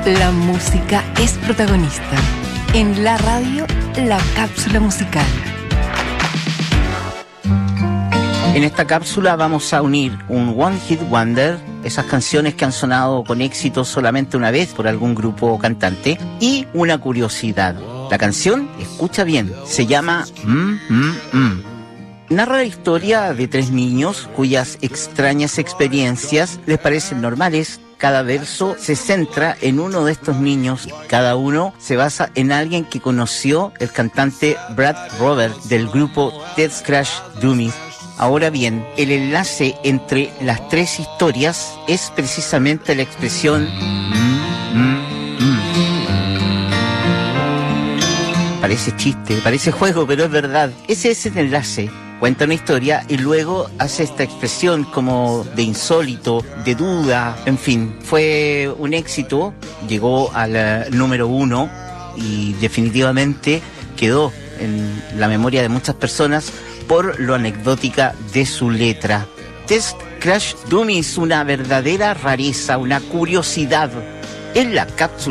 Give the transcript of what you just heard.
La música es protagonista. En la radio, la cápsula musical. En esta cápsula vamos a unir un One Hit Wonder, esas canciones que han sonado con éxito solamente una vez por algún grupo o cantante, y una curiosidad. La canción, escucha bien, se llama Narra la historia de 3 niños cuyas extrañas experiencias les parecen normales. Cada verso se centra en uno de estos niños. Cada uno se basa en alguien que conoció el cantante Brad Robert del grupo Death Crash Dummies. Ahora bien, el enlace entre las 3 historias es precisamente la expresión Parece chiste, parece juego, pero es verdad. Ese es el enlace. Cuenta una historia y luego hace esta expresión como de insólito, de duda, en fin. Fue un éxito, llegó al número 1 y definitivamente quedó en la memoria de muchas personas por lo anecdótica de su letra. Death Crash Dummies, una verdadera rareza, una curiosidad en la cápsula.